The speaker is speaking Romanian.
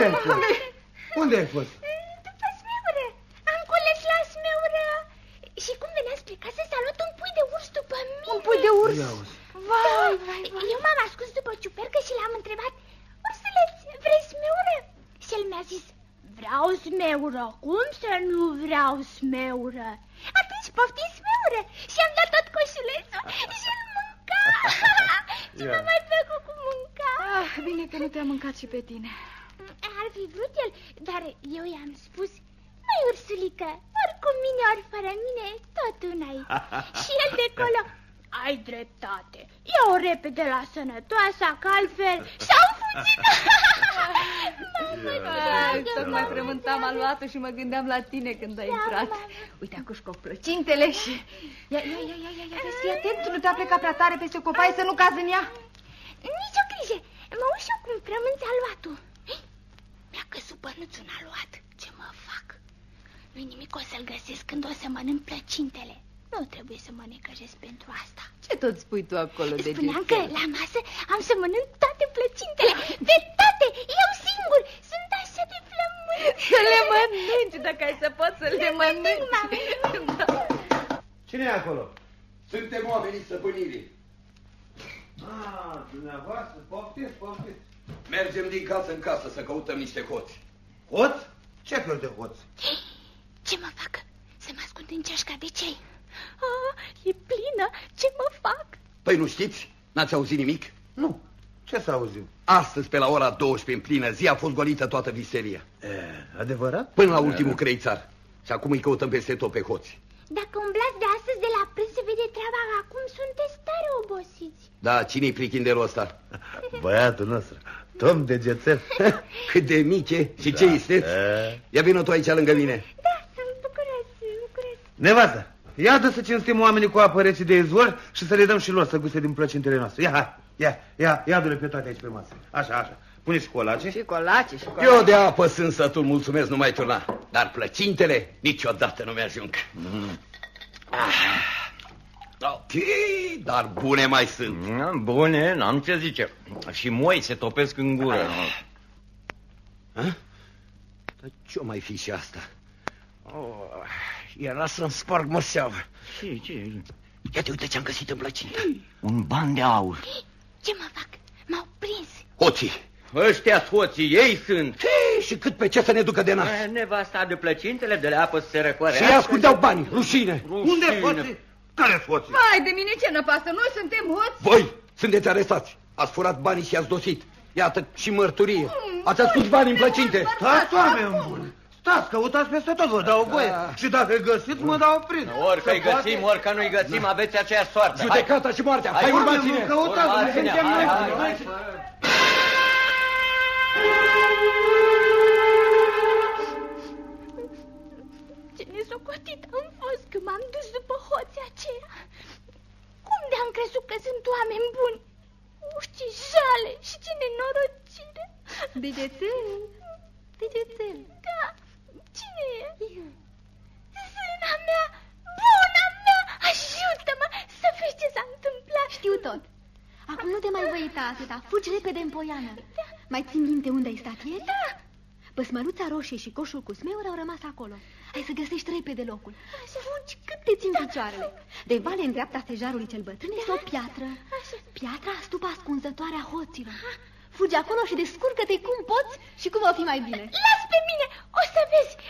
ai fost? Unde ai fost? După smeură. Am cules la smeură. Și cum venea spre casă s-a luat un pui de urs după mine. Un pui de urs? Vai. Eu m-am ascuns după ciupercă și l-am întrebat: ursuleț, vrei smeură? Și el mi-a zis: vreau smeură. Cum să nu vreau smeură? Atunci poftim smeură. Și am dat tot coșulețul și îl mânca. Și m-a mai plăcut cu mânca. Bine că nu te-a mâncat și pe tine. Ar fi vrut el, dar eu i-am spus: măi, ursulică, ori cu mine, ori fără mine, tot una-i. Și el de acolo: ai dreptate, ia-o repede la sănătoasa, că altfel s-au fugit. Tocmai frământam aluatul și mă gândeam la tine când ai intrat. Uite, acuși cu plăcintele și... Ia, vezi, fii atent, nu te-a plecat prea tare peste copaie să nu cazi în ea. Nici o grijă, mă uit și eu cum frămânți aluatul. Mi-a căzut bănuțul în aluat. Ce mă fac? Nu-i nimic, o să-l găsesc când o să mănânc plăcintele. Nu trebuie să mă necăjesc pentru asta. Ce tot spui tu acolo, de spuneam că la masă am să mănânc toate plăcintele. De toate, eu singur. Sunt așa de flământ. Să le mănânci, dacă ai să poți să le mănânci. Cine e acolo? Suntem oamenii stăpânirii. Dumneavoastră, poftiți. Mergem din casă în casă să căutăm niște hoți. Hoți? Ce fel de hoți? Ce mă fac? Să mă ascund în ceașca de cei. E plină, ce mă fac? Păi nu știți? N-ați auzit nimic? Nu. Ce să auzim? Astăzi, pe la ora 12 în plină zi, a fost golită toată viseria. Adevărat? Până la ultimul creițar. Și acum îi căutăm peste tot pe hoți. Dacă umblați de astăzi de la prânz se vede treaba, acum sunteți tare obosiți. Da, cine-i prichindelul ăsta? Băiatul nostru, Tom Degețel. Cât de mic e și ce este? Ia vină tu aici lângă mine. Da, bucurați. Nevastă, ia dă să cinstim oamenii cu apă rece de izvor și să le dăm și lor să guste din plăcintele noastre. Ia du-le pe toate aici pe masă. Așa. Pune și colace. Și colace. Eu de apă sunt sătul, mulțumesc, nu mai turna. Dar plăcintele niciodată nu mi-ajung. Ok, dar bune mai sunt. Bune, n-am ce zice. Și moi se topesc în gură. Dar ce-o mai fi și asta? Era să-mi sparg măseavă. Ce? Ia te uite ce-am găsit în plăcinte. Un ban de aur. Ce mă fac? M-au prins. Hoții. Ăștia-s hoții, ei sunt. Și cât pe ce să ne ducă de nas? Nevasta de plăcintele, de la apă să se răcoare. Și ascundeau bani, rușine. Unde hoții? Care hoții? Vai de mine, ce năpasă, noi suntem hoți. Voi sunteți arestați. Ați furat banii și ați dosit. Iată și mărturie. Ați ascuns bani în plăcinte. Stați, oameni buni. Stați, căutați peste tot, vă dau voie. Și dacă îi mă dau prins. Orică îi găsim, orică nu-i găsim, aveți aceeași soartă. Judecata și moartea. Hai, urmați-ne. Căutați, suntem noi. Ce nesocotit am fost că m-am dus după hoții aceia. Cum de-am crezut că sunt oameni buni? Ce jale și ce nenorocire. Degețel. Da, cine e? Zâna mea, buna mea, ajută-mă să vezi ce s-a întâmplat. Știu tot. Acum nu te mai voi uita atâta, fugi repede în poiană. Mai țin minte unde ai stat ieri? Da. Păsmăruța roșie și coșul cu smeuri au rămas acolo. Hai să găsești repede locul. Fugi cât te țin picioarele. De vale în dreapta stejarului cel bătrân este o piatră. Piatra stupa ascunzătoare a hoților. Fugi acolo și descurcă-te cum poți și cum va fi mai bine. Las pe mine, o să vezi.